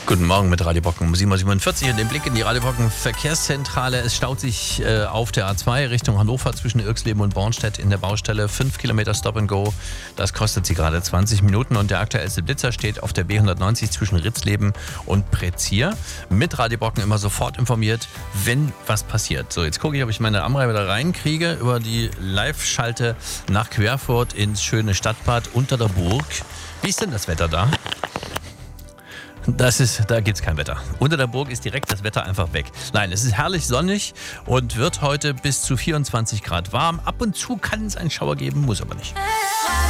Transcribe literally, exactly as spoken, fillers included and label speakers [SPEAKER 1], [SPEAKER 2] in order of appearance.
[SPEAKER 1] Guten Morgen mit Radio Bocken um sieben Uhr siebenundvierzig und den Blick in die Radio Bocken Verkehrszentrale. Es staut sich äh, auf der A zwei Richtung Hannover zwischen Irxleben und Bornstedt in der Baustelle. fünf Kilometer Stop and Go. Das kostet sie gerade zwanzig Minuten. Und der aktuellste Blitzer steht auf der B hundertneunzig zwischen Ritzleben und Prezier. Mit Radio Bocken immer sofort informiert, wenn was passiert. So, jetzt gucke ich, ob ich meine Amrei wieder reinkriege über die Live-Schalte nach Querfurt ins schöne Stadtbad unter der Burg. Wie ist denn das Wetter da? Das ist, da gibt's kein Wetter. Unter der Burg ist direkt das Wetter einfach weg. Nein, es ist herrlich sonnig und wird heute bis zu vierundzwanzig Grad warm. Ab und zu kann es einen Schauer geben, muss aber nicht.